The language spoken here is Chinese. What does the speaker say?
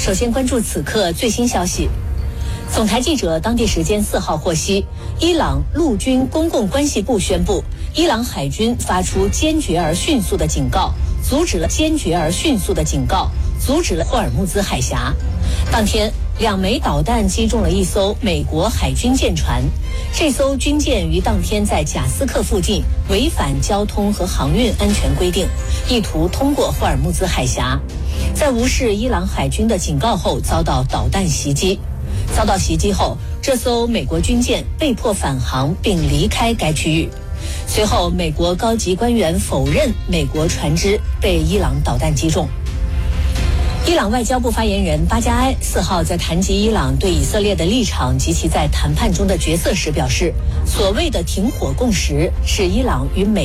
首先关注此刻最新消息。总台记者当地时间4号获悉，伊朗陆军公共关系部宣布，伊朗海军发出坚决而迅速的警告，阻止了霍尔木兹海峡。当天，2枚导弹击中了一艘美国海军舰船，这艘军舰于当天在贾斯克附近违反交通和航运安全规定，意图通过霍尔木兹海峡，在无视伊朗海军的警告后遭到导弹袭击。遭到袭击后，这艘美国军舰被迫返航并离开该区域。随后，美国高级官员否认美国船只被伊朗导弹击中。伊朗外交部发言人巴加埃4号在谈及伊朗对以色列的立场及其在谈判中的角色时表示，所谓的停火共识是伊朗与美